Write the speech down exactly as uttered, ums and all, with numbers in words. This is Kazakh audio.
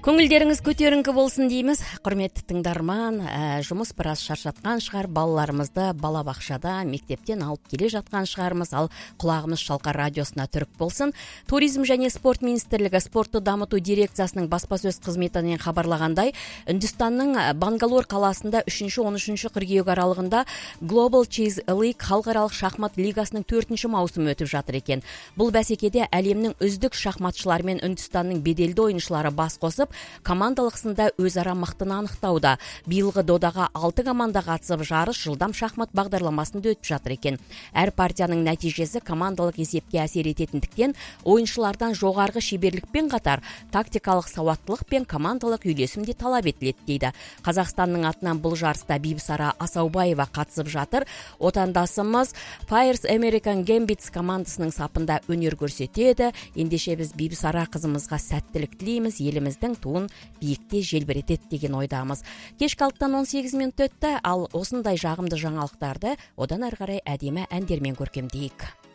Көңілдеріңіз көтеріңкі болсын дейміз. Құрметті тыңдарман, ә, жұмыс біраз шаршатқан шығар, балаларымызды балабақшада, мектептен алып келе жатқан шығармыз, ал құлағымыз Шалқар радиосына түрік болсын. Туризм және спорт министрлігі спортты дамыту дирекциясының баспасөз қызметінен хабарлағандай, Үндістанның Бангалор қаласында үшінші он үшінші қыркүйек аралығында Global Chess League халықаралық шахмат лигасының төртінші маусымы өтіп жатыр екен. Бұл бәсекеде әлемнің үздік шахматшылары мен Үндістанның беделді ойыншылары бас қосып, командалық сында өзара мықтыны анықтауда. Биылғы додаға алты команда қатысып, жарыс жылдам шахмат бағдарламасында өтіп жатыр екен. Әр партияның нәтижесі командалық есепке әсер ететіндіктен, ойыншылардан жоғарғы шеберлікпен қатар тактикалық сауаттылық пен командалық үйлесім де талап етіледі дейді. Қазақстанның атынан бұл жарыста Бибісара Асаубаева қатысып жатыр. Отандасымыз Fires American Gambits командасының сапында өнер көрсетеді. Ендеше біз Бибісара қызымызға сәттілік тілейміз, еліміздің туын биікте желбіретеді деген ойдамыз. Кешкі алтыдан он сегіз минут өтті, ал осындай жағымды жаңалықтарды одан әрі қарай әдемі әндермен көркемдейік.